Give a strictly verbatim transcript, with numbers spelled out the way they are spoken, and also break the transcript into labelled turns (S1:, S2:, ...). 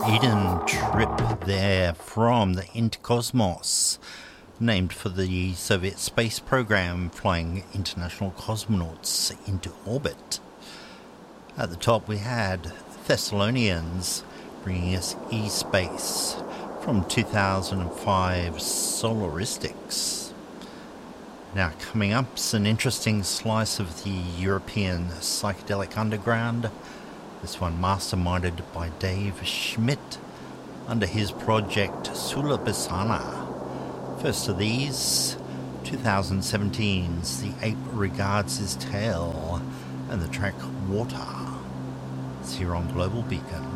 S1: maiden trip there from the Interkosmos, named for the Soviet space program flying international cosmonauts into orbit. At the top we had Thessalonians bringing us E-Space from two thousand five Solaristics. Now coming up is an interesting slice of the European psychedelic underground, this one masterminded by Dave Schmidt under his project Sulabhasana. First of these, twenty seventeen's The Ape Regards His Tail and the track Water. It's here on Global Beacon.